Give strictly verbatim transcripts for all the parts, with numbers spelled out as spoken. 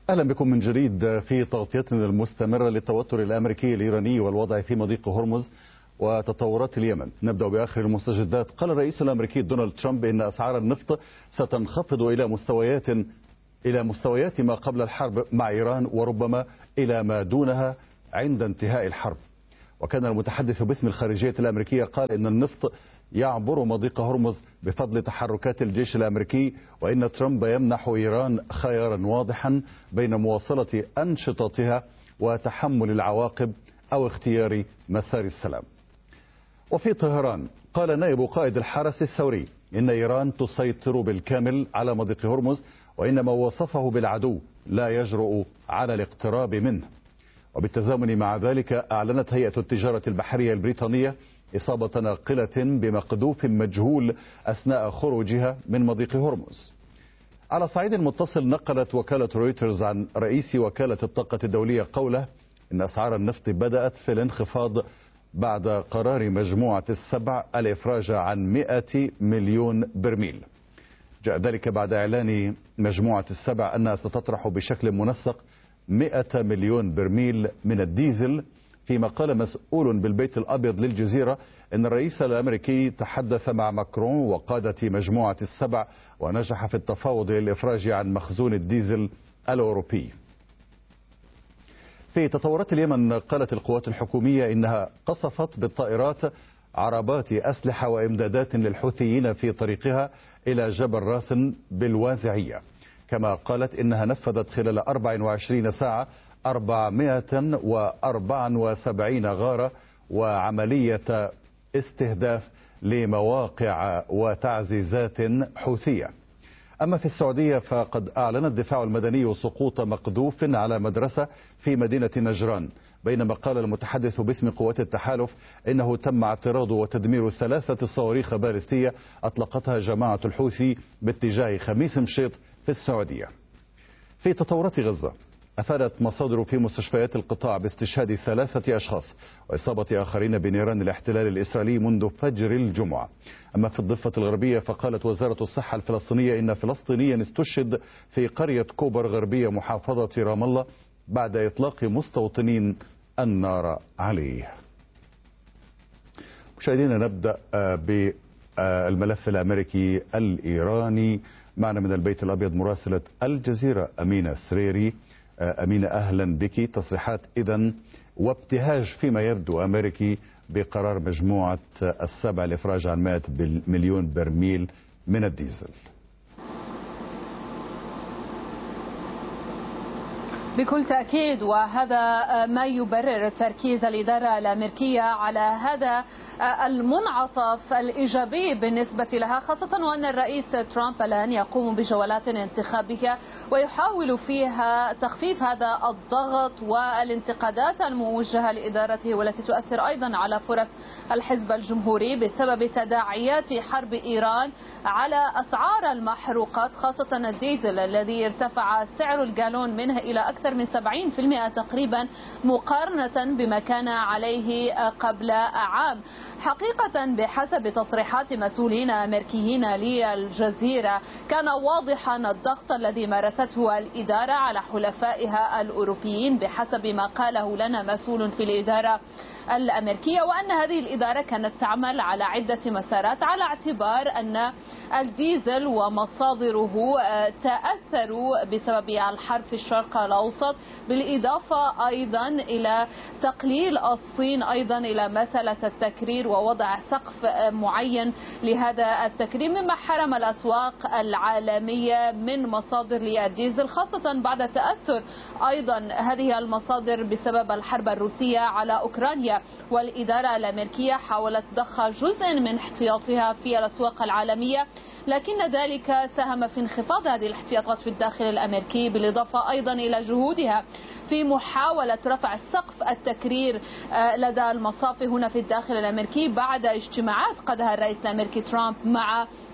أهلا بكم من جديد في تغطيتنا المستمرة للتوتر الأمريكي الإيراني والوضع في مضيق هرمز وتطورات اليمن. نبدأ بآخر المستجدات. قال الرئيس الأمريكي دونالد ترامب إن أسعار النفط ستنخفض إلى مستويات إلى مستويات ما قبل الحرب مع إيران، وربما إلى ما دونها عند انتهاء الحرب. وكان المتحدث باسم الخارجية الأمريكية قال إن النفط يعبر مضيق هرمز بفضل تحركات الجيش الأمريكي، وإن ترامب يمنح إيران خيارا واضحا بين مواصلة أنشطتها وتحمل العواقب أو اختيار مسار السلام. وفي طهران قال نائب قائد الحرس الثوري إن إيران تسيطر بالكامل على مضيق هرمز، وإن ما وصفه بالعدو لا يجرؤ على الاقتراب منه. وبالتزامن مع ذلك أعلنت هيئة التجارة البحرية البريطانية إصابة ناقلة بمقذوف مجهول أثناء خروجها من مضيق هرمز. على صعيد متصل، نقلت وكالة رويترز عن رئيس وكالة الطاقة الدولية قوله إن أسعار النفط بدأت في الانخفاض بعد قرار مجموعة السبع الإفراج عن مئة مليون برميل. جاء ذلك بعد إعلان مجموعة السبع أنها ستطرح بشكل منسق مئة مليون برميل من الديزل، فيما قال مسؤول بالبيت الأبيض للجزيرة أن الرئيس الأمريكي تحدث مع ماكرون وقادة مجموعة السبع ونجح في التفاوض للإفراج عن مخزون الديزل الأوروبي. في تطورات اليمن، قالت القوات الحكومية إنها قصفت بالطائرات عربات أسلحة وإمدادات للحوثيين في طريقها إلى جبل راسن بالوازعية. كما قالت إنها نفذت خلال أربع وعشرين ساعة أربعمئة وأربعة وسبعين غارة وعملية استهداف لمواقع وتعزيزات حوثية. أما في السعودية فقد أعلن الدفاع المدني سقوط مقذوف على مدرسة في مدينة نجران، بينما قال المتحدث باسم قوات التحالف إنه تم اعتراض وتدمير ثلاثة صواريخ باليستية أطلقتها جماعة الحوثي باتجاه خميس مشيط في السعودية. في تطورات غزة، أفادت مصادر في مستشفيات القطاع باستشهاد ثلاثة أشخاص وإصابة آخرين بنيران الاحتلال الإسرائيلي منذ فجر الجمعة. أما في الضفة الغربية فقالت وزارة الصحة الفلسطينية إن فلسطينيا استشهد في قرية كوبر غربية محافظة رام الله بعد إطلاق مستوطنين النار عليه. مشاهدينا، نبدأ بالملف الأمريكي الإيراني. معنا من البيت الأبيض مراسلة الجزيرة أمينة سريري. أمينة، أهلا بك. تصريحات إذن وابتهاج فيما يبدو أمريكي بقرار مجموعة السبع الإفراج عن مئة مليون برميل من الديزل. بكل تأكيد، وهذا ما يبرر تركيز الإدارة الأمريكية على هذا المنعطف الإيجابي بالنسبة لها، خاصة وأن الرئيس ترامب الآن يقوم بجولات انتخابية ويحاول فيها تخفيف هذا الضغط والانتقادات الموجهة لإدارته، والتي تؤثر أيضا على فرص الحزب الجمهوري بسبب تداعيات حرب إيران على أسعار المحروقات، خاصة الديزل الذي ارتفع سعر الجالون منه إلى أكثر من سبعين بالمئة تقريبا مقارنة بما كان عليه قبل عام. حقيقة بحسب تصريحات مسؤولين أمريكيين للجزيرة، كان واضحا الضغط الذي مارسته الإدارة على حلفائها الأوروبيين بحسب ما قاله لنا مسؤول في الإدارة الأمريكية، وأن هذه الإدارة كانت تعمل على عدة مسارات على اعتبار أن الديزل ومصادره تأثروا بسبب الحرب في الشرق الأوسط، بالإضافة أيضا إلى تقليل الصين أيضا إلى مسألة التكرير ووضع سقف معين لهذا التكرير، مما حرم الأسواق العالمية من مصادر للديزل، خاصة بعد تأثر أيضا هذه المصادر بسبب الحرب الروسية على أوكرانيا. والإدارة الأمريكية حاولت ضخ جزء من احتياطها في الأسواق العالمية، لكن ذلك ساهم في انخفاض هذه الاحتياطات في الداخل الأمريكي، بالإضافة أيضا إلى جهودها في محاولة رفع سقف التكرير لدى المصافي هنا في الداخل الأمريكي بعد اجتماعات قادها الرئيس الأمريكي ترامب مع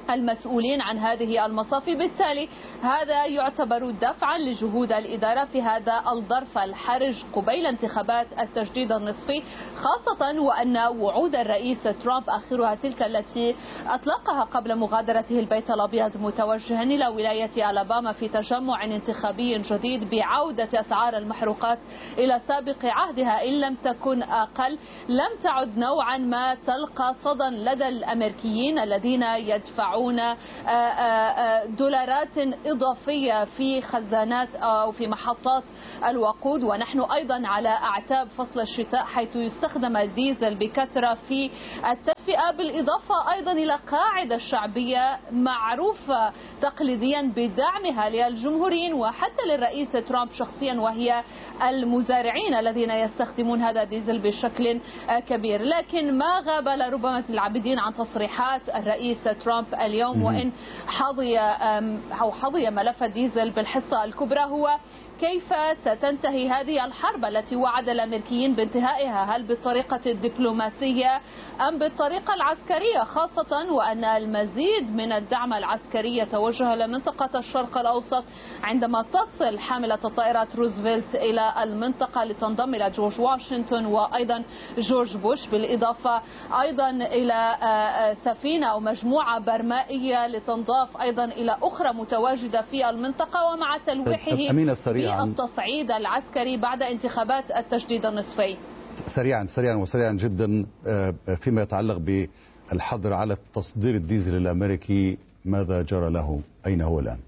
المسؤولين عن هذه المصافي. بالتالي هذا يعتبر دفعا لجهود الإدارة في هذا الظرف الحرج قبيل انتخابات التجديد النصفي، خاصة وأن وعود الرئيس ترامب آخرها تلك التي أطلقها قبل مغادرته البيت الأبيض متوجها إلى ولاية ألاباما في تجمع انتخابي جديد بعودة أسعار المحروقات إلى سابق عهدها إن لم تكن أقل، لم تعد نوعا ما تلقى صدى لدى الأمريكيين الذين يدفعون دولارات إضافية في خزانات أو في محطات الوقود. ونحن أيضا على أعتاب فصل الشتاء حيث يستخدم الديزل بكثرة في التدفئة، بالإضافة أيضا إلى قاعدة شعبية معروفة تقليديا بدعمها للجمهوريين وحتى للرئيس ترامب شخصيا، وهي المزارعين الذين يستخدمون هذا الديزل بشكل كبير. لكن ما غاب لربما العابدين عن تصريحات الرئيس ترامب اليوم، وإن حظي أو حظي ملف الديزل بالحصة الكبرى، هو كيف ستنتهي هذه الحرب التي وعد الأمريكيين بانتهائها؟ هل بالطريقة الدبلوماسية أم بالطريقة العسكرية، خاصة وأن المزيد من الدعم العسكري يتوجه لمنطقة الشرق الأوسط عندما تصل حاملة الطائرات روزفلت إلى المنطقة لتنضم إلى جورج واشنطن وأيضا جورج بوش، بالإضافة أيضا إلى سفينة أو مجموعة برمائية لتنضاف أيضا إلى أخرى متواجدة في المنطقة، ومع تلويحه بالتصعيد العسكري بعد انتخابات التجديد النصفي. سريعا سريعا وسريعا جدا، فيما يتعلق بالحظر على تصدير الديزل الأمريكي، ماذا جرى له؟ أين هو الآن؟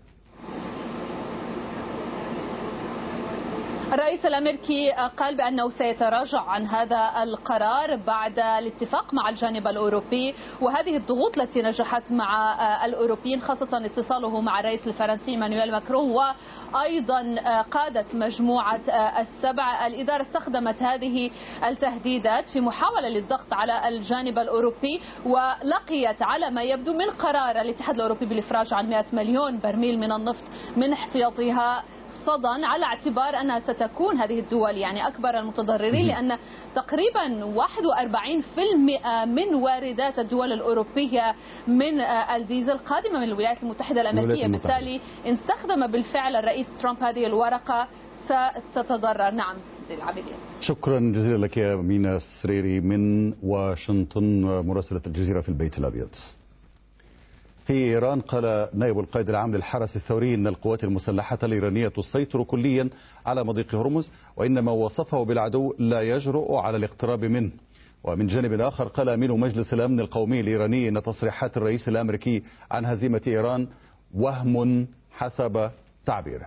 الرئيس الأمريكي قال بأنه سيتراجع عن هذا القرار بعد الاتفاق مع الجانب الأوروبي، وهذه الضغوط التي نجحت مع الأوروبيين، خاصة اتصاله مع الرئيس الفرنسي مانويل ماكرون وأيضا قادة مجموعة السبع. الإدارة استخدمت هذه التهديدات في محاولة للضغط على الجانب الأوروبي، ولقيت على ما يبدو من قرار الاتحاد الأوروبي بالإفراج عن مئة مليون برميل من النفط من احتياطها صدى، على اعتبار أنها ستكون هذه الدول يعني أكبر المتضررين، لأن تقريبا واحد وأربعين بالمئة من واردات الدول الأوروبية من الديزل قادمة من الولايات المتحدة الأمريكية. بالتالي إن استخدم بالفعل الرئيس ترامب هذه الورقة ستتضرر. نعم العابدين. شكرا جزيلا لك يا مينا السريري من واشنطن، مراسلة الجزيرة في البيت الأبيض. في إيران قال نائب القائد العام للحرس الثوري إن القوات المسلحة الإيرانية تسيطر كليا على مضيق هرمز، وإن ما وصفه بالعدو لا يجرؤ على الاقتراب منه. ومن جانب آخر قال أمين مجلس الأمن القومي الإيراني إن تصريحات الرئيس الأمريكي عن هزيمة إيران وهم حسب تعبيره.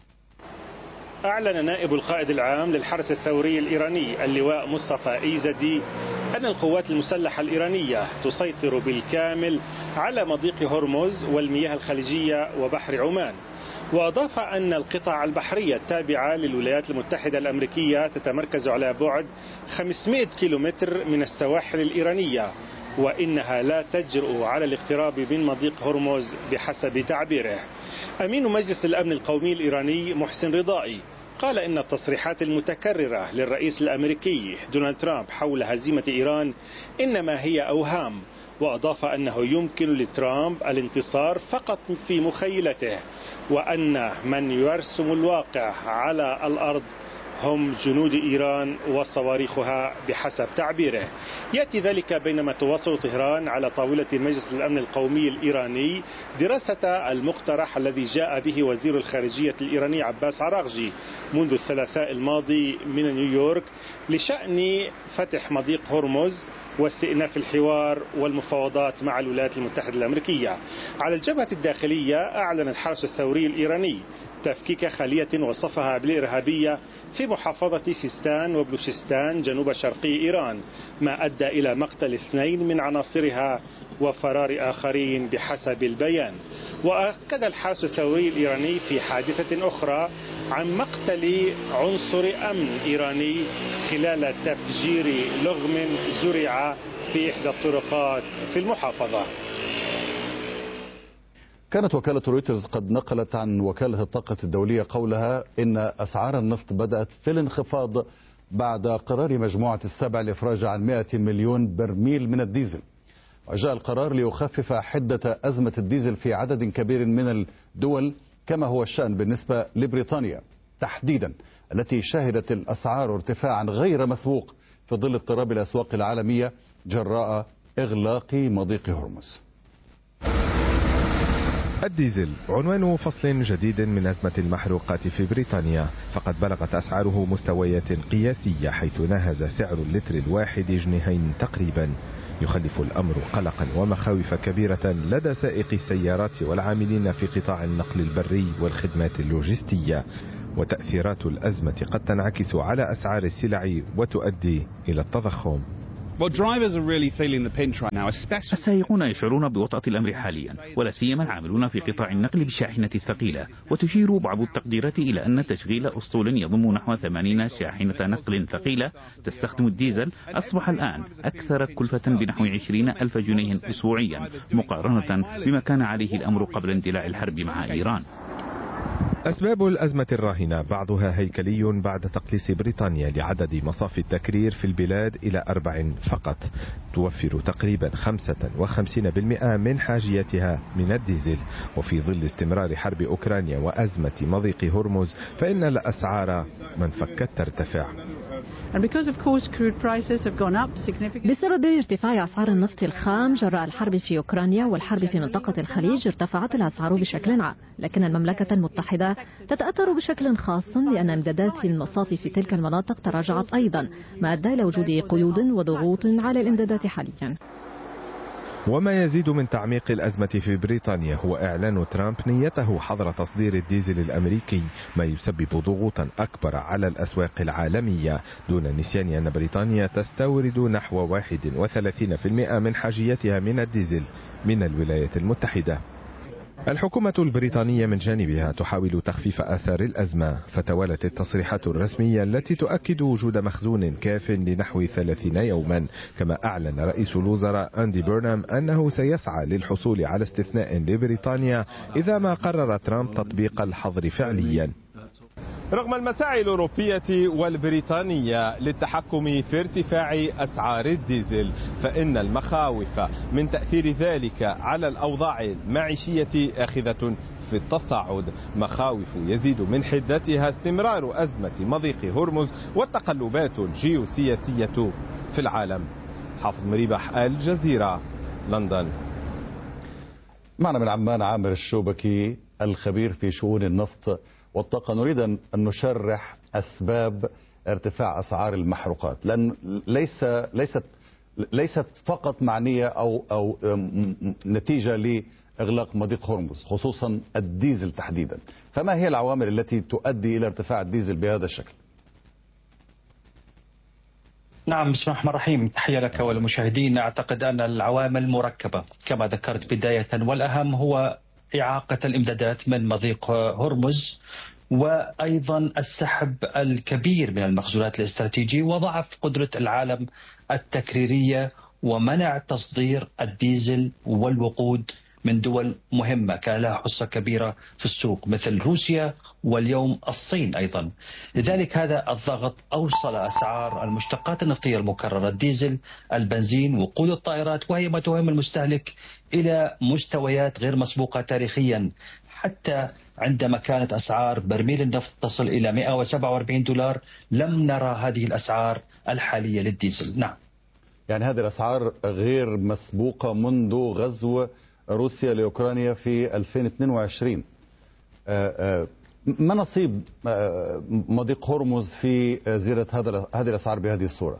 أعلن نائب القائد العام للحرس الثوري الإيراني اللواء مصطفى إيزدي أن القوات المسلحة الإيرانية تسيطر بالكامل على مضيق هرمز والمياه الخليجية وبحر عمان، وأضاف أن القطع البحرية التابعة للولايات المتحدة الأمريكية تتمركز على بعد خمسمئة كيلومتر من السواحل الإيرانية، وإنها لا تجرؤ على الاقتراب من مضيق هرمز بحسب تعبيره. أمين مجلس الأمن القومي الإيراني محسن رضائي قال إن التصريحات المتكررة للرئيس الأمريكي دونالد ترامب حول هزيمة إيران إنما هي أوهام، وأضاف أنه يمكن لترامب الانتصار فقط في مخيلته، وأن من يرسم الواقع على الأرض هم جنود إيران وصواريخها بحسب تعبيره. يأتي ذلك بينما تواصل طهران على طاولة مجلس الأمن القومي الإيراني دراسة المقترح الذي جاء به وزير الخارجية الإيراني عباس عراغجي منذ الثلاثاء الماضي من نيويورك لشأن فتح مضيق هرمز واستئناف الحوار والمفاوضات مع الولايات المتحدة الأمريكية. على الجبهة الداخلية أعلن الحرس الثوري الإيراني تفكيك خلية وصفها بالإرهابية في محافظة سيستان وبلوشستان جنوب شرقي إيران، ما أدى إلى مقتل اثنين من عناصرها وفرار آخرين بحسب البيان. وأكد الحرس الثوري الإيراني في حادثة أخرى عن مقتل عنصر أمن إيراني خلال تفجير لغم زرع في إحدى الطرقات في المحافظة. كانت وكالة رويترز قد نقلت عن وكالة الطاقة الدولية قولها إن أسعار النفط بدأت في الانخفاض بعد قرار مجموعة السبع الإفراج عن مئة مليون برميل من الديزل. وجاء القرار ليخفف حدة أزمة الديزل في عدد كبير من الدول، كما هو الشأن بالنسبة لبريطانيا تحديدا، التي شهدت الأسعار ارتفاعا غير مسبوق في ظل اضطراب الأسواق العالمية جراء إغلاق مضيق هرمز. الديزل عنوان فصل جديد من أزمة المحروقات في بريطانيا، فقد بلغت أسعاره مستويات قياسية، حيث ناهز سعر اللتر الواحد جنيهين تقريبا، يخلف الأمر قلقا ومخاوف كبيرة لدى سائقي السيارات والعاملين في قطاع النقل البري والخدمات اللوجستية. وتأثيرات الأزمة قد تنعكس على أسعار السلع وتؤدي إلى التضخم. السائقون يشعرون بوطأة الأمر حاليا، ولا سيما العاملون في قطاع النقل بالشاحنة الثقيلة، وتشير بعض التقديرات إلى أن تشغيل أسطول يضم نحو ثمانين شاحنة نقل ثقيلة تستخدم الديزل أصبح الآن أكثر كلفة بنحو عشرين ألف جنيه أسبوعيا، مقارنة بما كان عليه الأمر قبل اندلاع الحرب مع إيران. أسباب الأزمة الراهنة بعضها هيكلي بعد تقليص بريطانيا لعدد مصافي التكرير في البلاد إلى أربع فقط، توفر تقريبا خمسة وخمسين بالمئة من حاجيتها من الديزل. وفي ظل استمرار حرب أوكرانيا وأزمة مضيق هرمز فإن الأسعار من فكت ترتفع. بسبب ارتفاع أسعار النفط الخام جراء الحرب في أوكرانيا والحرب في منطقة الخليج ارتفعت الأسعار بشكل عام، لكن المملكة المتحدة تتأثر بشكل خاص لأن امدادات المصافي في تلك المناطق تراجعت أيضا، ما أدى إلى وجود قيود وضغوط على الامدادات حاليا. وما يزيد من تعميق الأزمة في بريطانيا هو إعلان ترامب نيته حظر تصدير الديزل الأمريكي، ما يسبب ضغوطا أكبر على الأسواق العالمية، دون النسيان أن بريطانيا تستورد نحو واحد وثلاثين بالمئة من حاجيتها من الديزل من الولايات المتحدة. الحكومة البريطانية من جانبها تحاول تخفيف آثار الأزمة، فتوالت التصريحات الرسمية التي تؤكد وجود مخزون كاف لنحو ثلاثين يوما. كما أعلن رئيس الوزراء أندي بيرنام أنه سيسعى للحصول على استثناء لبريطانيا إذا ما قرر ترامب تطبيق الحظر فعليا. رغم المساعي الأوروبية والبريطانية للتحكم في ارتفاع أسعار الديزل، فإن المخاوف من تأثير ذلك على الأوضاع المعيشية آخذة في التصاعد، مخاوف يزيد من حدتها استمرار أزمة مضيق هرمز والتقلبات الجيوسياسية في العالم. حافظ مريبح، الجزيرة، لندن. معنا من عمان عامر الشوبكي الخبير في شؤون النفط والطاقة. نريد أن نشرح أسباب ارتفاع أسعار المحروقات، لأن ليس ليست ليست فقط معنية أو أو نتيجة لإغلاق مضيق هرمز، خصوصا الديزل تحديدا. فما هي العوامل التي تؤدي إلى ارتفاع الديزل بهذا الشكل؟ نعم، بسم الله الرحمن الرحيم. تحية لك والمشاهدين. أعتقد أن العوامل مركبة كما ذكرت بداية، والأهم هو إعاقة الإمدادات من مضيق هرمز، وأيضا السحب الكبير من المخزونات الاستراتيجية، وضعف قدرة العالم التكريرية، ومنع تصدير الديزل والوقود من دول مهمة كان لها حصة كبيرة في السوق مثل روسيا واليوم الصين أيضا. لذلك هذا الضغط أوصل أسعار المشتقات النفطية المكررة، الديزل، البنزين، وقود الطائرات، وهي ما تهم المستهلك، إلى مستويات غير مسبوقة تاريخيا، حتى عندما كانت أسعار برميل النفط تصل إلى مئة وسبعة وأربعين دولار لم نرى هذه الأسعار الحالية للديزل. نعم، يعني هذه الأسعار غير مسبوقة منذ غزو روسيا لأوكرانيا في ألفين واثنين وعشرين. ما نصيب مضيق هرمز في زيادة هذه الأسعار بهذه الصورة؟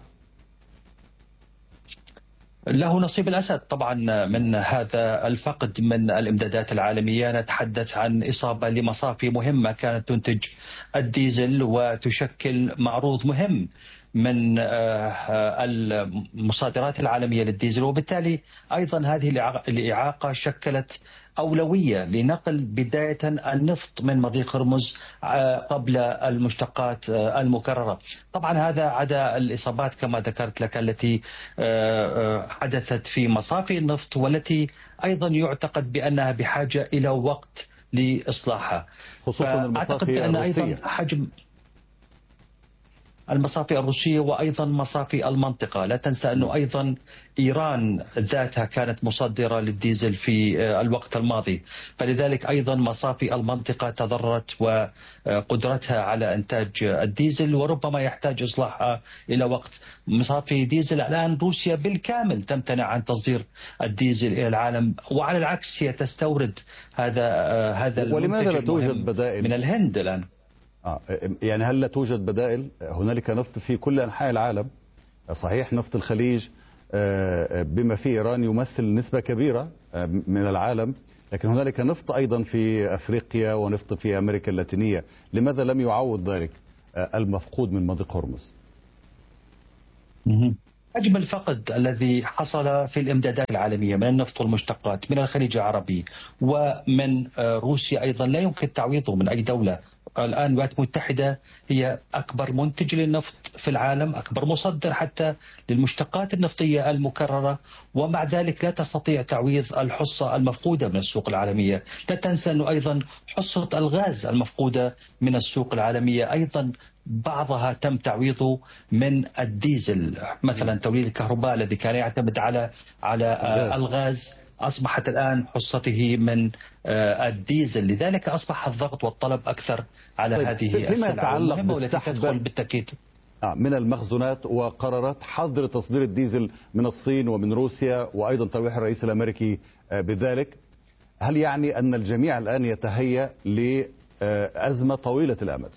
له نصيب الأسد طبعا من هذا الفقد من الإمدادات العالمية. نتحدث عن إصابة لمصافي مهمة كانت تنتج الديزل وتشكل معروض مهم من المصادرات العالمية للديزل، وبالتالي أيضا هذه الإعاقة شكلت أولوية لنقل بداية النفط من مضيق هرمز قبل المشتقات المكررة. طبعا هذا عدا الإصابات كما ذكرت لك التي حدثت في مصافي النفط، والتي أيضا يعتقد بأنها بحاجة إلى وقت لإصلاحها، خصوصا المصافي الروسية. حجم المصافي الروسية وأيضا مصافي المنطقة. لا تنسى أنه أيضا إيران ذاتها كانت مصدرة للديزل في الوقت الماضي، فلذلك أيضا مصافي المنطقة تضررت وقدرتها على إنتاج الديزل وربما يحتاج إصلاحها إلى وقت. مصافي ديزل الآن روسيا بالكامل تمتنع عن تصدير الديزل إلى العالم، وعلى العكس هي تستورد هذا هذا ولماذا لا توجد بدائل من الهند الآن؟ آه يعني هل لا توجد بدائل؟ هنالك نفط في كل أنحاء العالم، صحيح نفط الخليج بما فيه إيران يمثل نسبة كبيرة من العالم، لكن هنالك نفط أيضا في أفريقيا ونفط في أمريكا اللاتينية، لماذا لم يعوض ذلك المفقود من مضيق هرمز؟ حجم الفقد الذي حصل في الامدادات العالمية من النفط والمشتقات من الخليج العربي ومن روسيا أيضا لا يمكن تعويضه من أي دولة. الآن الولايات المتحدة هي أكبر منتج للنفط في العالم، أكبر مصدر حتى للمشتقات النفطية المكررة، ومع ذلك لا تستطيع تعويض الحصة المفقودة من السوق العالمية. لا تنسى أنه أيضا حصة الغاز المفقودة من السوق العالمية أيضا بعضها تم تعويضه من الديزل، مثلا توليد الكهرباء الذي كان يعتمد على على الغاز أصبحت الآن حصته من الديزل، لذلك أصبح الضغط والطلب أكثر على طيب هذه فيما يتعلق بالسحب بالتأكيد من المخزونات، وقرارات حظر تصدير الديزل من الصين ومن روسيا وأيضا تلويح الرئيس الأمريكي بذلك، هل يعني أن الجميع الآن يتهيأ لأزمة طويلة الأمد؟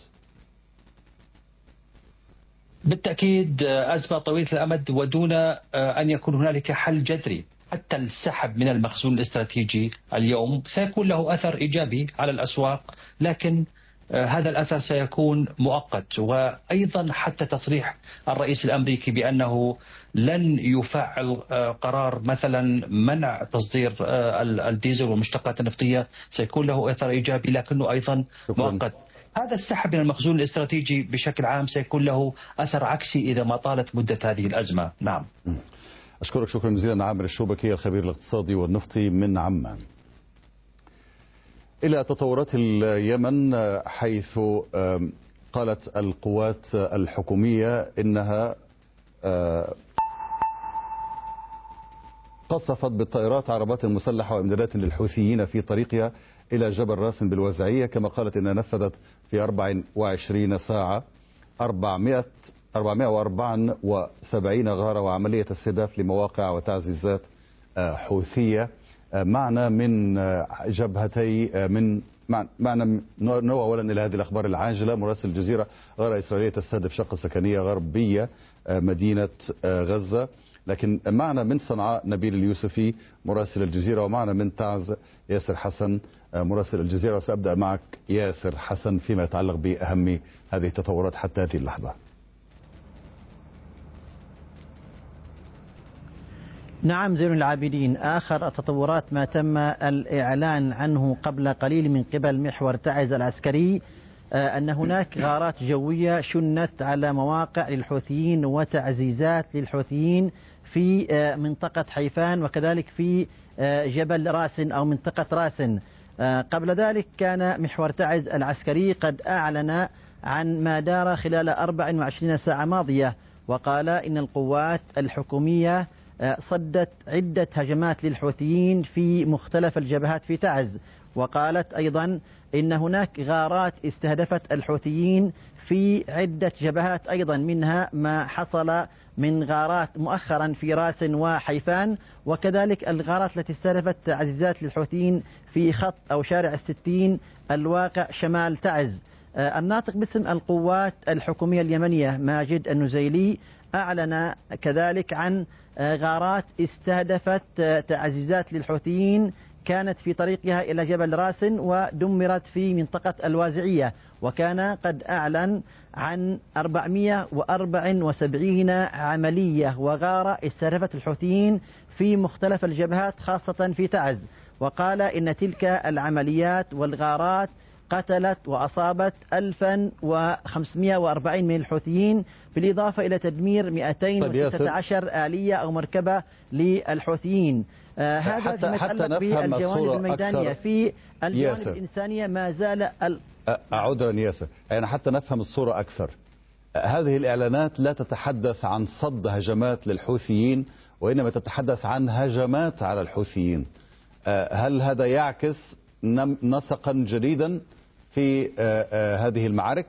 بالتأكيد أزمة طويلة الأمد ودون أن يكون هنالك حل جذري. حتى السحب من المخزون الاستراتيجي اليوم سيكون له أثر إيجابي على الأسواق، لكن هذا الأثر سيكون مؤقت. وأيضا حتى تصريح الرئيس الأمريكي بأنه لن يفعل قرار مثلا منع تصدير الديزل والمشتقات النفطية سيكون له أثر إيجابي، لكنه أيضا مؤقت. هذا السحب من المخزون الاستراتيجي بشكل عام سيكون له أثر عكسي إذا ما طالت مدة هذه الأزمة. نعم. أشكرك شكرا جزيلا عامر الشوبكي الخبير الاقتصادي والنفطي من عمان. إلى تطورات اليمن، حيث قالت القوات الحكومية إنها قصفت بالطائرات عربات مسلحة وإمدادات للحوثيين في طريقها إلى جبل راسن بالوزعية، كما قالت إنها نفذت في أربع وعشرين ساعة أربعمائة وأربعة وسبعين غارة وعملية استهداف لمواقع وتعزيزات حوثية. معنا من جبهتي من معنا نوع أولا إلى هذه الأخبار العاجلة. مراسل الجزيرة: غارة إسرائيلية تستهدف شقة سكنية غربية مدينة غزة. لكن معنا من صنعاء نبيل اليوسفي مراسل الجزيرة، ومعنا من تعز ياسر حسن مراسل الجزيرة. وسأبدأ معك ياسر حسن فيما يتعلق بأهم هذه التطورات حتى هذه اللحظة. نعم زين العابدين، آخر التطورات ما تم الإعلان عنه قبل قليل من قبل محور تعز العسكري أن هناك غارات جوية شنت على مواقع للحوثيين وتعزيزات للحوثيين في منطقة حيفان وكذلك في جبل راسن أو منطقة راسن. قبل ذلك كان محور تعز العسكري قد أعلن عن ما دار خلال أربع وعشرين ساعة ماضية، وقال إن القوات الحكومية صدت عدة هجمات للحوثيين في مختلف الجبهات في تعز. وقالت أيضا إن هناك غارات استهدفت الحوثيين في عدة جبهات أيضا، منها ما حصل من غارات مؤخرا في راسن وحيفان، وكذلك الغارات التي استهدفت تعزيزات للحوثيين في خط أو شارع الستين الواقع شمال تعز. الناطق باسم القوات الحكومية اليمنية ماجد النزيلي أعلن كذلك عن غارات استهدفت تعزيزات للحوثيين كانت في طريقها إلى جبل راسن ودمرت في منطقة الوازعية، وكان قد أعلن عن أربعمائة وأربعة وسبعين عملية وغارة استهدفت الحوثيين في مختلف الجبهات خاصة في تعز. وقال إن تلك العمليات والغارات قتلت وأصابت ألفا وخمسمائة وأربعين من الحوثيين، بالإضافة إلى تدمير مئتين وستة عشر آلية أو مركبة للحوثيين. آه هذا حتى, حتى نفهم الصورة الميدانية. في الجوانب الإنسانية ما زال ال... عذرا ياسر، يعني حتى نفهم الصورة أكثر، هذه الإعلانات لا تتحدث عن صد هجمات للحوثيين، وإنما تتحدث عن هجمات على الحوثيين. هل هذا يعكس نسقا جديدا في هذه المعارك؟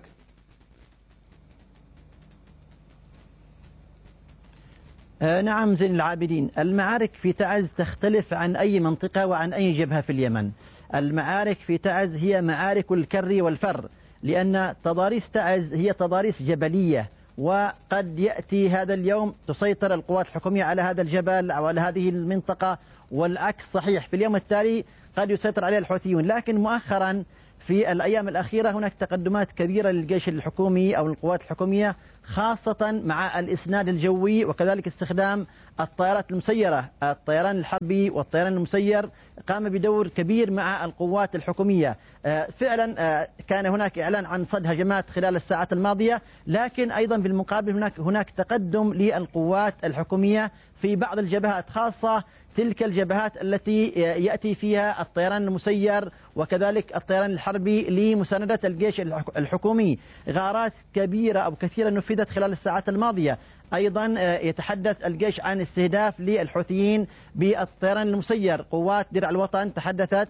نعم زين العابدين، المعارك في تعز تختلف عن أي منطقة وعن أي جبهة في اليمن. المعارك في تعز هي معارك الكر والفر، لأن تضاريس تعز هي تضاريس جبلية، وقد يأتي هذا اليوم تسيطر القوات الحكومية على هذا الجبل أو على هذه المنطقة، والعكس صحيح، في اليوم التالي قد يسيطر عليه الحوثيون. لكن مؤخرا في الأيام الأخيرة هناك تقدمات كبيرة للجيش الحكومي أو القوات الحكومية، خاصة مع الإسناد الجوي وكذلك استخدام الطائرات المسيرة. الطيران الحربي والطيران المسير قام بدور كبير مع القوات الحكومية. فعلا كان هناك إعلان عن صد هجمات خلال الساعات الماضية، لكن أيضا بالمقابل هناك هناك تقدم للقوات الحكومية في بعض الجبهات، خاصة تلك الجبهات التي يأتي فيها الطيران المسير وكذلك الطيران الحربي لمساندة الجيش الحكومي. غارات كبيرة أو كثيرة نفذت خلال الساعات الماضية. أيضا يتحدث الجيش عن استهداف للحوثيين بالطيران المسير. قوات درع الوطن تحدثت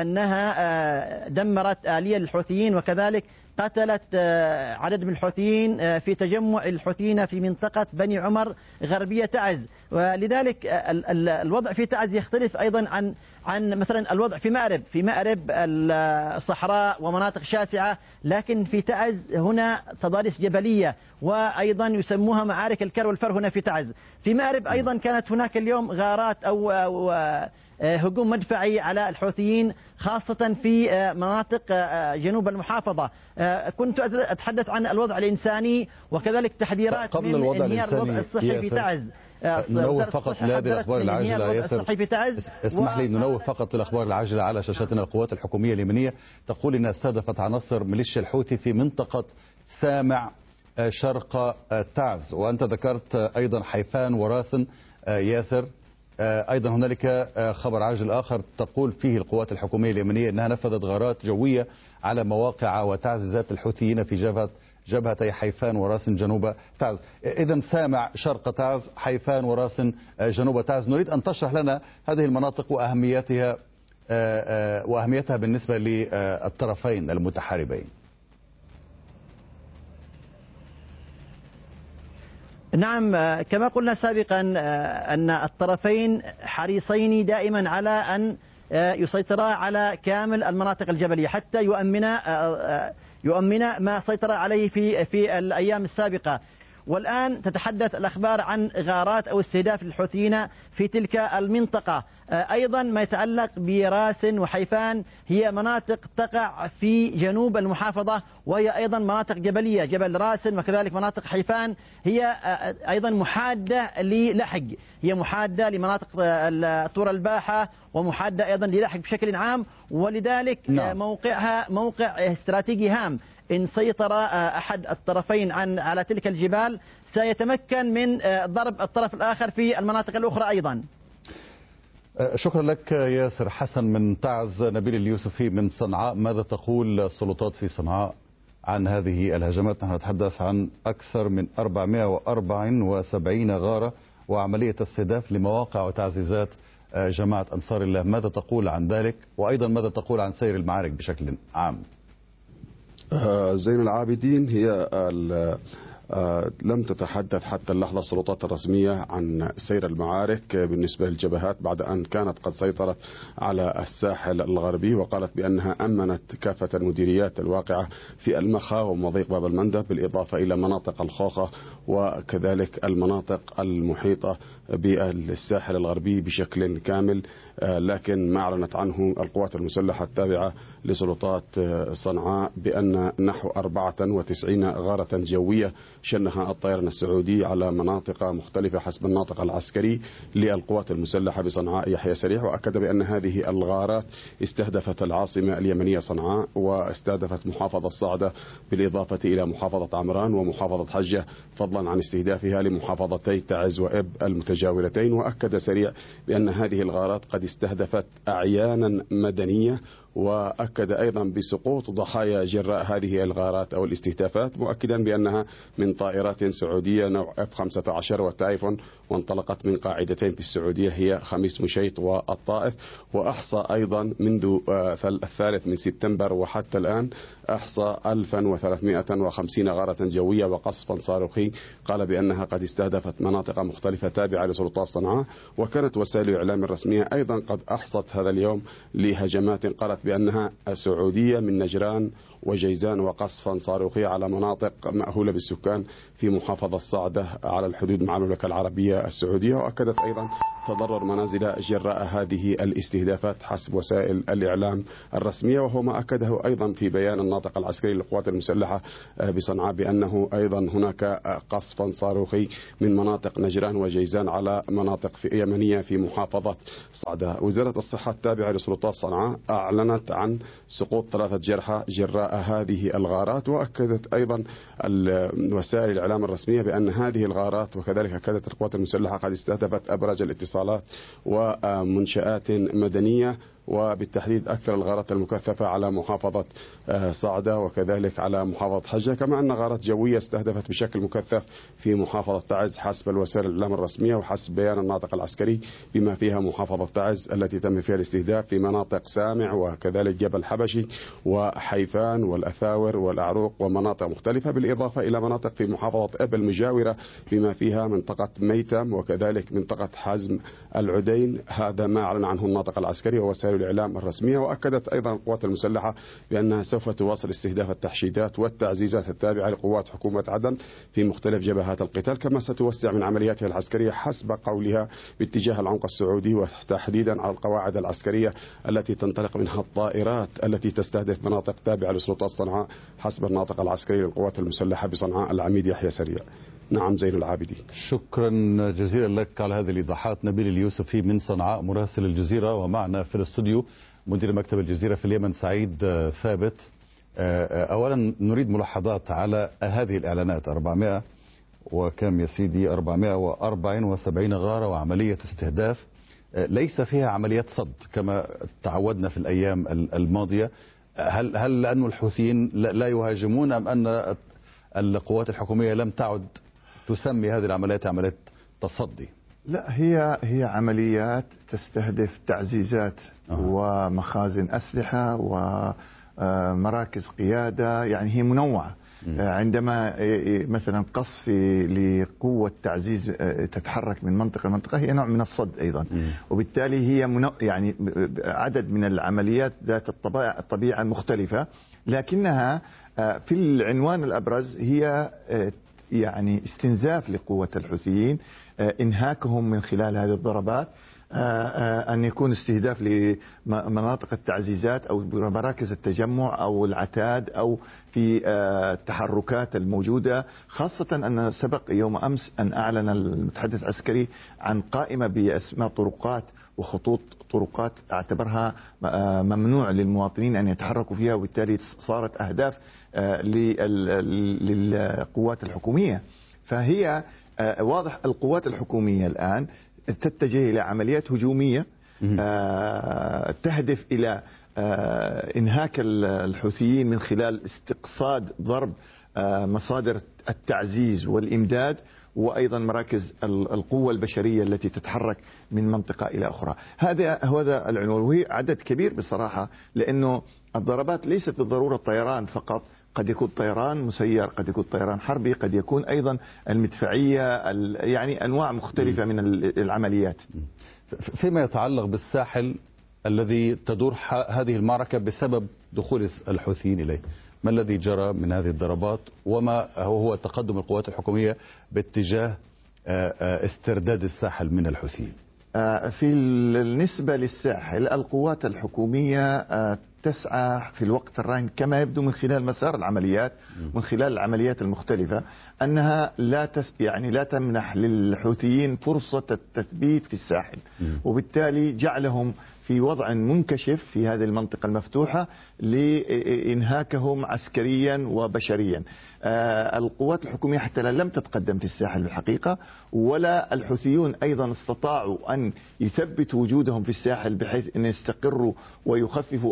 أنها دمرت آلية للحوثيين وكذلك قتلت عدد من الحوثيين في تجمع الحوثيين في منطقة بني عمر غربية تعز. ولذلك الوضع في تعز يختلف أيضا عن عن مثلا الوضع في مأرب. في مأرب الصحراء ومناطق شاسعة، لكن في تعز هنا تضاريس جبلية، وأيضا يسموها معارك الكر والفر هنا في تعز. في مأرب أيضا كانت هناك اليوم غارات أو, أو هجوم مدفعي على الحوثيين، خاصة في مناطق جنوب المحافظة. كنت أتحدث عن الوضع الإنساني وكذلك تحذيرات قبل من الوضع انهيار الوضع الصحي في تعز. ننوه فقط لهذه الأخبار العاجلة ياسر، اسمح لي ننوه فقط للأخبار العاجلة على شاشتنا. القوات الحكومية اليمنية تقول إنها استهدفت عناصر ميليشيا الحوثي في منطقة سامع شرق تعز، وأنت ذكرت أيضا حيفان وراسن ياسر. أيضا هنالك خبر عاجل آخر تقول فيه القوات الحكومية اليمنية أنها نفذت غارات جوية على مواقع وتعزيزات الحوثيين في جبهة جبهتي حيفان وراسن جنوب تعز. إذا سامع شرق تعز، حيفان وراسن جنوب تعز. نريد أن تشرح لنا هذه المناطق وأهميتها وأهميتها بالنسبة للطرفين المتحاربين. نعم، كما قلنا سابقا أن الطرفين حريصين دائما على أن يسيطرا على كامل المناطق الجبلية حتى يؤمن يؤمن ما سيطر عليه في في الأيام السابقة. والآن تتحدث الأخبار عن غارات أو استهداف للحوثيين في تلك المنطقة. أيضا ما يتعلق براسن وحيفان هي مناطق تقع في جنوب المحافظة، وهي أيضا مناطق جبلية. جبل راسن وكذلك مناطق حيفان هي أيضا محادة للحق، هي محادة لمناطق طور الباحة ومحادة أيضا للحق بشكل عام، ولذلك نعم. موقعها موقع استراتيجي هام. إن سيطر أحد الطرفين عن على تلك الجبال سيتمكن من ضرب الطرف الآخر في المناطق الأخرى أيضا. شكرا لك ياسر حسن من تعز. نبيل اليوسفي من صنعاء، ماذا تقول السلطات في صنعاء عن هذه الهجمات؟ نحن نتحدث عن أكثر من أربعمائة وأربعة وسبعين غارة وعملية استهداف لمواقع وتعزيزات جماعة أنصار الله. ماذا تقول عن ذلك؟ وأيضا ماذا تقول عن سير المعارك بشكل عام؟ زين العابدين، هي لم تتحدث حتى اللحظة السلطات الرسمية عن سير المعارك بالنسبة للجبهات بعد أن كانت قد سيطرت على الساحل الغربي، وقالت بأنها أمنت كافة المديريات الواقعة في المخا ومضيق باب المندب، بالإضافة إلى مناطق الخوخة وكذلك المناطق المحيطة بالساحل الغربي بشكل كامل. لكن ما أعلنت عنه القوات المسلحة التابعة لسلطات صنعاء بأن نحو أربعة وتسعين غارة جوية شنها الطيران السعودي على مناطق مختلفة حسب الناطق العسكري للقوات المسلحة بصنعاء يحيى سريع، وأكد بأن هذه الغارات استهدفت العاصمة اليمنية صنعاء واستهدفت محافظة صعدة بالإضافة إلى محافظة عمران ومحافظة حجة، فضلا عن استهدافها لمحافظتي تعز وإب المتجاورتين. وأكد سريع بأن هذه الغارات قد استهدفت أعيانا مدنية، وأكد أيضا بسقوط ضحايا جراء هذه الغارات أو الاستهدافات، مؤكدا بأنها من من طائرات سعودية نوع إف خمسة عشر وتايفون، وانطلقت من قاعدتين في السعودية هي خميس مشيط والطائف. وأحصى أيضا منذ الثالث من سبتمبر وحتى الآن أحصى ألف وثلاثمائة وخمسين غارة جوية وقصفا صاروخي قال بأنها قد استهدفت مناطق مختلفة تابعة لسلطات صنعاء. وكانت وسائل الإعلام الرسمية أيضا قد أحصت هذا اليوم لهجمات قالت بأنها سعودية من نجران وجيزان وقصفا صاروخي على مناطق مأهولة بالسكان في محافظة صعدة على الحدود مع المملكة العربية السعودية. وأكدت أيضا تضرر منازل جراء هذه الاستهدافات حسب وسائل الإعلام الرسمية، وهو ما أكده أيضا في بيان الناطق العسكري للقوات المسلحة بصنعاء بأنه أيضا هناك قصفا صاروخي من مناطق نجران وجيزان على مناطق يمنية في محافظة صعدة. وزارة الصحة التابعة لسلطات صنعاء أعلنت عن سقوط ثلاثة جرحى جراء هذه الغارات. وأكدت أيضا وسائل الإعلام الرسمية بأن هذه الغارات وكذلك أكدت القوات المسلحة قد استهدفت أبراج الاتصالات ومنشآت مدنية، وبالتحديد أكثر الغارات المكثفة على محافظة صعدة وكذلك على محافظة حجة، كما أن غارات جوية استهدفت بشكل مكثف في محافظة تعز حسب الوسائل الإعلام الرسمية وحسب بيان الناطق العسكري، بما فيها محافظة تعز التي تم فيها الاستهداف في مناطق سامع وكذلك جبل حبشي وحيفان والأثاور والأعروق ومناطق مختلفة، بالإضافة إلى مناطق في محافظة إبل مجاورة بما فيها منطقة ميتم وكذلك منطقة حزم العدين. هذا ما أعلن عنه الناطق العسكري ووسائل الإعلام الرسمية. وأكدت أيضا القوات المسلحة بأنها سوف تواصل استهداف التحشيدات والتعزيزات التابعة لقوات حكومة عدن في مختلف جبهات القتال، كما ستوسع من عملياتها العسكرية حسب قولها باتجاه العمق السعودي وتحديدا على القواعد العسكرية التي تنطلق منها الطائرات التي تستهدف مناطق تابعة لسلطات صنعاء حسب الناطق العسكري للقوات المسلحة بصنعاء العميد يحيى سريع. نعم زين العابدين. شكرا جزيلا لك على هذه الإيضاحات. نبيل اليوسفي من صنعاء مراسل الجزيرة، ومعنا في الاستوديو مدير مكتب الجزيرة في اليمن سعيد ثابت. أولا نريد ملاحظات على هذه الإعلانات أربعمائة وكم يا سيدي أربعمائة وأربعة وسبعين غارة وعملية استهداف ليس فيها عمليات صد كما تعودنا في الأيام الماضية. هل هل لأن الحوثيين لا يهاجمون أم أن القوات الحكومية لم تعد تسمي هذه العمليات عمليات تصدي؟ لا، هي هي عمليات تستهدف تعزيزات أه. ومخازن أسلحة ومراكز قيادة، يعني هي منوعة. م. عندما مثلا قصف لقوة تعزيز تتحرك من منطقة لمنطقة هي نوع من الصد أيضا. م. وبالتالي هي منو يعني عدد من العمليات ذات الطبيعة المختلفة، لكنها في العنوان الأبرز هي يعني استنزاف لقوة الحوثيين، انهاكهم من خلال هذه الضربات، أن يكون استهداف لمناطق التعزيزات أو مراكز التجمع أو العتاد أو في التحركات الموجودة، خاصة أن سبق يوم أمس أن أعلن المتحدث العسكري عن قائمة بأسماء طرقات وخطوط طرقات اعتبرها ممنوع للمواطنين أن يتحركوا فيها، وبالتالي صارت أهداف للقوات الحكومية. فهي واضح القوات الحكومية الآن تتجه إلى عمليات هجومية تهدف إلى إنهاك الحوثيين من خلال استقصاد ضرب مصادر التعزيز والإمداد، وأيضا مراكز القوة البشرية التي تتحرك من منطقة إلى أخرى. هذا هذا العنوان، وهي عدد كبير بصراحة، لأنه الضربات ليست بالضرورة طيران فقط، قد يكون طيران مسير، قد يكون طيران حربي، قد يكون أيضا المدفعية، يعني أنواع مختلفة من العمليات. فيما يتعلق بالساحل الذي تدور هذه المعركة بسبب دخول الحوثيين إليه، ما الذي جرى من هذه الضربات وما هو تقدم القوات الحكومية باتجاه استرداد الساحل من الحوثيين؟ في النسبة للساحل القوات الحكومية تسعى في الوقت الراهن كما يبدو من خلال مسار العمليات، من خلال العمليات المختلفة، أنها لا تس يعني لا تمنح للحوثيين فرصة التثبيت في الساحل، وبالتالي جعلهم في وضع منكشف في هذه المنطقة المفتوحة لإنهاكهم عسكريا وبشريا. آه القوات الحكومية حتى لم تتقدم في الساحل بالحقيقة، ولا الحوثيون أيضا استطاعوا أن يثبتوا وجودهم في الساحل بحيث أن يستقروا ويخففوا أو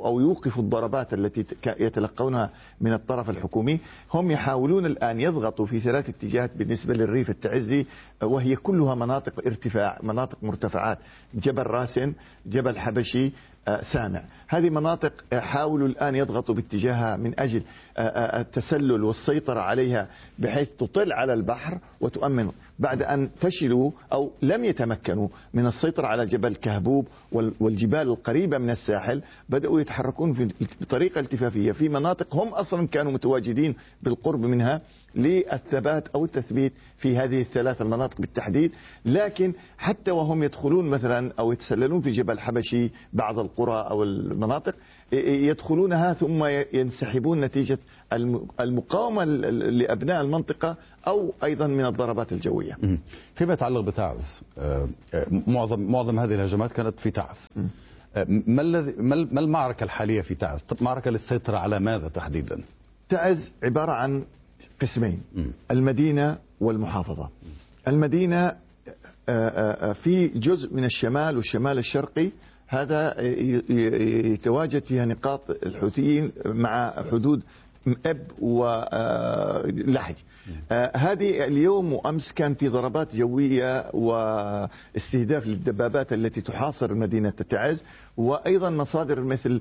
يوقفوا الضربات التي يتلقونها من الطرف الحكومي. هم يحاولون الآن يضغطوا في ثلاث اتجاهات بالنسبة للريف التعزي، وهي كلها مناطق ارتفاع، مناطق مرتفعات، جبل راسن، جبل حبشي، سامع. هذه مناطق حاولوا الآن يضغطوا باتجاهها من أجل التسلل والسيطرة عليها بحيث تطل على البحر وتؤمن، بعد أن فشلوا أو لم يتمكنوا من السيطرة على جبل كهبوب والجبال القريبة من الساحل. بدأوا يتحركون بطريقة التفافية في مناطق هم أصلا كانوا متواجدين بالقرب منها للثبات أو التثبيت في هذه الثلاث المناطق بالتحديد. لكن حتى وهم يدخلون مثلا أو يتسللون في جبل حبشي بعض القرى أو المناطق يدخلونها ثم ينسحبون نتيجة المقاومة لأبناء المنطقة أو أيضا من الضربات الجوية. فيما يتعلق بتعز، معظم معظم هذه الهجمات كانت في تعز. ما الذي ما المعركة الحالية في تعز؟ معركة للسيطرة على ماذا تحديدا؟ تعز عبارة عن قسمين، المدينة والمحافظة. المدينة في جزء من الشمال والشمال الشرقي، هذا يتواجد فيها نقاط الحوثيين مع حدود أب ولحج. هذه اليوم وأمس كان في ضربات جوية واستهداف للدبابات التي تحاصر مدينة تعز، وأيضا مصادر مثل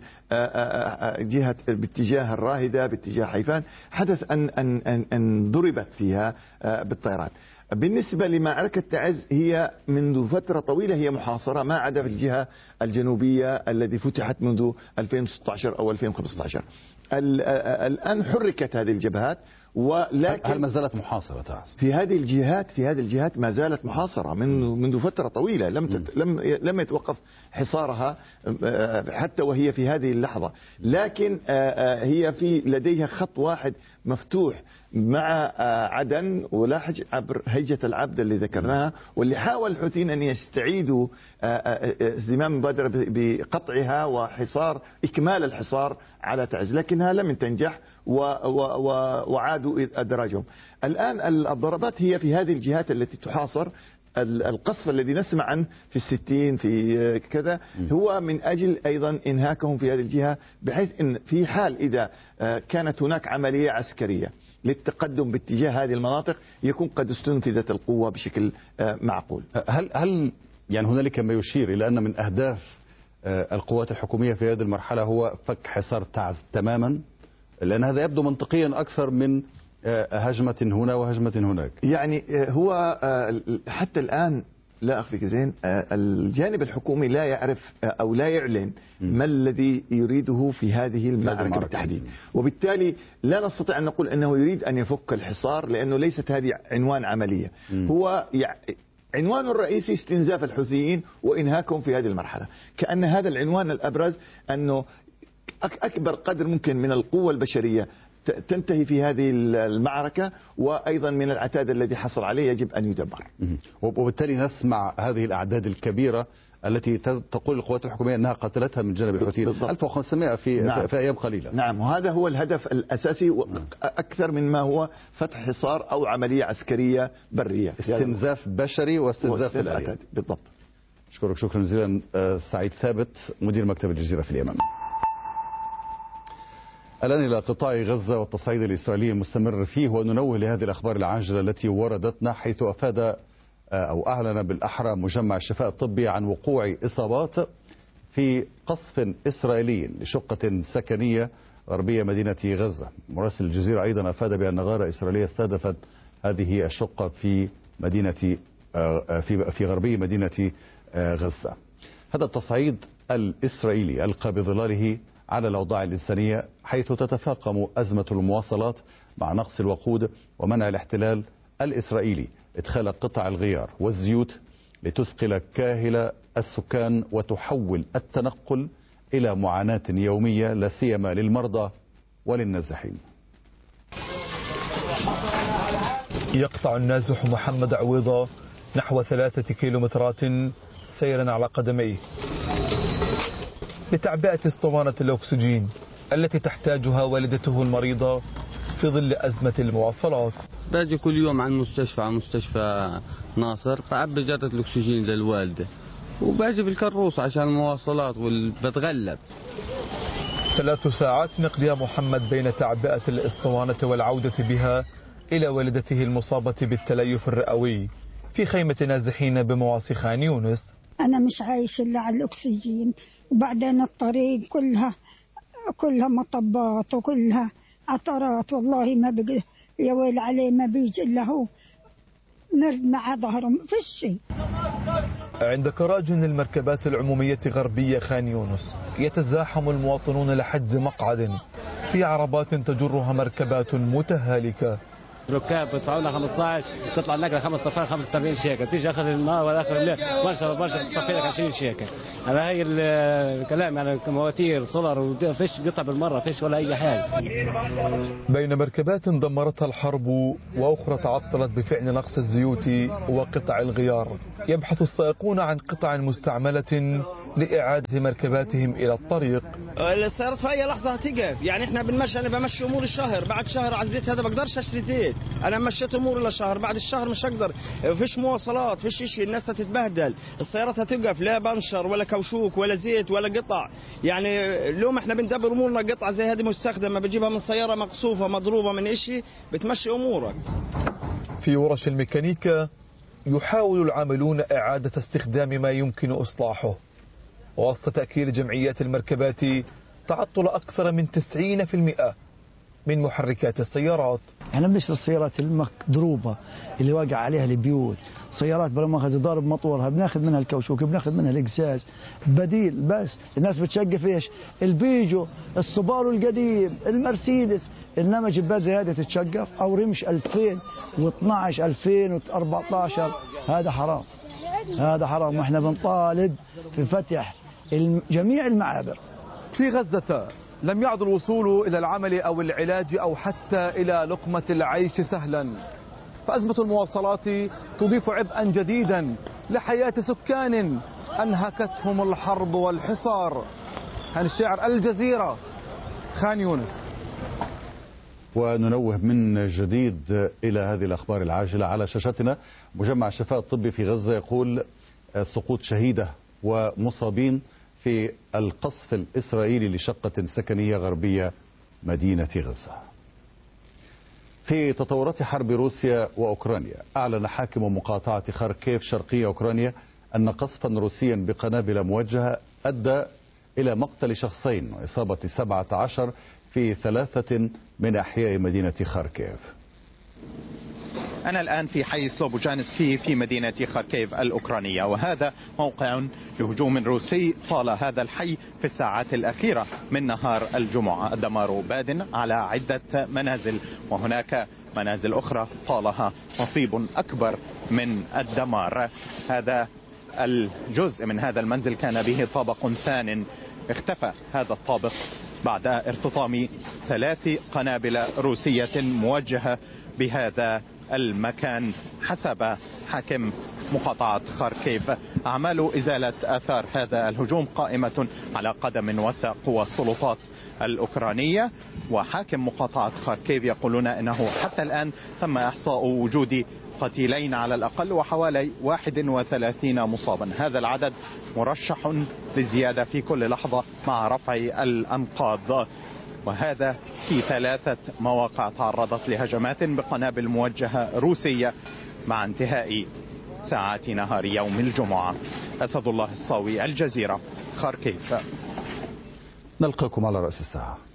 جهة باتجاه الراهدة باتجاه حيفان حدث أن أن أن, أن ضربت فيها بالطيران. بالنسبة لمعركة تعز هي منذ فترة طويلة هي محاصرة، ما عدا في الجهة الجنوبية التي فتحت منذ ألفين وستة عشر أو ألفين وخمسة عشر. الآن حركت هذه الجبهات، ولكن هل ما زالت محاصرة تعز؟ في هذه الجهات في هذه الجهات ما زالت محاصرة منذ منذ فترة طويلة، لم تت لم لم يتوقف حصارها حتى وهي في هذه اللحظة. لكن هي في لديها خط واحد مفتوح مع عدن ولاحج عبر هيجة العبد اللي ذكرناها، واللي حاول الحوثيين أن يستعيدوا زمام المبادرة بقطعها وحصار إكمال الحصار على تعز، لكنها لم تنجح وعادوا أدراجهم. الآن الضربات هي في هذه الجهات التي تحاصر. القصف الذي نسمع عنه في الستين في كذا هو من أجل أيضا إنهاكهم في هذه الجهة، بحيث أن في حال إذا كانت هناك عملية عسكرية للتقدم باتجاه هذه المناطق يكون قد استنفذت القوة بشكل معقول. هل هل يعني هنالك ما يشير إلى أن من أهداف القوات الحكومية في هذه المرحلة هو فك حصار تعز تماما؟ لأن هذا يبدو منطقيا أكثر من هجمة هنا وهجمة هناك. يعني هو حتى الآن لا أخفيك زين، الجانب الحكومي لا يعرف أو لا يعلن ما الذي يريده في هذه المعركة بالتحديد، وبالتالي لا نستطيع أن نقول أنه يريد أن يفك الحصار، لأنه ليست هذه عنوان عملية. هو عنوان الرئيسي استنزاف الحوثيين وإنهاكهم في هذه المرحلة، كأن هذا العنوان الأبرز، أنه أكبر قدر ممكن من القوة البشرية تنتهي في هذه المعركة، وأيضا من العتاد الذي حصل عليه يجب أن يدبر. وبالتالي نسمع هذه الأعداد الكبيرة التي تقول القوات الحكومية أنها قتلتها من جانب الحوثيين، ألف وخمسمائة في, نعم. في أيام قليلة. نعم، وهذا هو الهدف الأساسي أكثر من ما هو فتح حصار أو عملية عسكرية برية، استنزاف بشري واستنزاف العتاد. بالضبط. أشكرك شكرا جزيلا سعيد ثابت، مدير مكتب الجزيرة في اليمن. الآن إلى قطاع غزة والتصعيد الإسرائيلي المستمر فيه، وننوه لهذه الأخبار العاجلة التي وردتنا، حيث أفاد أو أعلن بالأحرى مجمع الشفاء الطبي عن وقوع إصابات في قصف إسرائيلي لشقة سكنية غربية مدينة غزة. مراسل الجزيرة أيضا أفاد بأن غارة إسرائيلية استهدفت هذه الشقة في مدينة في في غربي مدينة غزة. هذا التصعيد الإسرائيلي ألقى بظلاله على الأوضاع الإنسانية، حيث تتفاقم أزمة المواصلات مع نقص الوقود ومنع الاحتلال الإسرائيلي إدخال قطع الغيار والزيوت لتثقل كاهل السكان وتحول التنقل إلى معاناة يومية، لا سيما للمرضى وللنازحين. يقطع النازح محمد عويضة نحو ثلاثة كيلومترات سيرا على قدميه لتعبئة اسطوانة الأكسجين التي تحتاجها والدته المريضة في ظل أزمة المواصلات. باجي كل يوم عن مستشفى عن مستشفى ناصر بعبي جرة الأكسجين للوالدة، وباجي بالكروس عشان المواصلات وبتغلب. ثلاث ساعات يقضيها محمد بين تعبئة الإسطوانة والعودة بها إلى والدته المصابة بالتليف الرئوي في خيمة نازحين بمواصي خان يونس. أنا مش عايش إلا على الأكسجين، وبعدين الطريق كلها كلها مطبات وكلها عطرات، والله ما بقى يا ويل عليه، ما بيجي إلا هو مرد مع ظهره، ما فيش شيء. عند كراجن المركبات العمومية غربية خان يونس يتزاحم المواطنون لحجز مقعد في عربات تجرها مركبات متهالكة. ركاب بدفعوا لها خمسة عشر، تطلع لك خمس صفار خمسة وسبعين شيكل، تيجي اخر النهار ولا اخر الليل برشا برشا تصفي لك عشرين شيكل. هذا هي الكلام يعني مواتير سولار وفيش قطع بالمره، فيش ولا اي حاجه. بين مركبات دمرتها الحرب واخرى تعطلت بفعل نقص الزيوت وقطع الغيار، يبحث السائقون عن قطع مستعمله لاعاده مركباتهم الى الطريق. السيارات في اي لحظه هتقف، يعني احنا بنمشي، انا بمشي امور الشهر، بعد شهر على الزيت هذا بقدرش اشتري زيت، انا مشيت امور لشهر، بعد الشهر مش هقدر، فيش مواصلات، فيش شيء، الناس هتتبهدل، السيارات هتقف، لا بنشر ولا كوشوك ولا زيت ولا قطع، يعني لو ما احنا بندبر امورنا قطعه زي هذه مستخدمه بتجيبها من سياره مقصوفه مضروبه من شيء بتمشي امورك. في ورش الميكانيكا يحاول العاملون اعاده استخدام ما يمكن اصلاحه، وسط تاكيد جمعيات المركبات تعطل اكثر من تسعين بالمئة من محركات السيارات. احنا بنشتري السيارات المضروبه اللي واقع عليها البيوت، سيارات بلا مؤاخذه ضارب مطورها بناخذ منها الكوشوك، بناخذ منها الاقزاز، بديل. بس الناس بتشقف ايش؟ البيجو، السوبارو القديم، المرسيدس، انما جبات زي هذه تتشقف، او رمش ألفين واثنعش ألفين وأربعطعش، هذا حرام، هذا حرام، واحنا بنطالب في فتح جميع المعابر. في غزة لم يعد الوصول إلى العمل أو العلاج أو حتى إلى لقمة العيش سهلا، فأزمة المواصلات تضيف عبئا جديدا لحياة سكان أنهكتهم الحرب والحصار. هاني الشاعر، الجزيرة، خان يونس. وننوه من جديد إلى هذه الأخبار العاجلة على شاشتنا. مجمع الشفاء الطبي في غزة يقول سقوط شهيدة ومصابين في القصف الإسرائيلي لشقة سكنية غربية مدينة غزة. في تطورات حرب روسيا وأوكرانيا، أعلن حاكم مقاطعة خاركيف شرقية أوكرانيا أن قصفا روسيا بقنابل موجهة أدى إلى مقتل شخصين وإصابة سبعة عشر في ثلاثة من أحياء مدينة خاركيف. أنا الآن في حي سلوبوجانسكي في مدينة خاركيف الأوكرانية، وهذا موقع لهجوم روسي طال هذا الحي في الساعات الأخيرة من نهار الجمعة. الدمار باد على عدة منازل، وهناك منازل أخرى طالها نصيب أكبر من الدمار. هذا الجزء من هذا المنزل كان به طابق ثان، اختفى هذا الطابق بعد ارتطام ثلاث قنابل روسية موجهة بهذا المكان حسب حاكم مقاطعة خاركيف. أعمال إزالة آثار هذا الهجوم قائمة على قدم وساق، والسلطات الأوكرانية وحاكم مقاطعة خاركيف يقولون أنه حتى الآن تم إحصاء وجود قتيلين على الأقل وحوالي واحد وثلاثين مصابا. هذا العدد مرشح للزيادة في كل لحظة مع رفع الأنقاض، وهذا في ثلاثة مواقع تعرضت لهجمات بقنابل موجهة روسية مع انتهاء ساعات نهار يوم الجمعة. أسد الله الصاوي، الجزيرة، خاركيف. نلقاكم على رأس الساعة.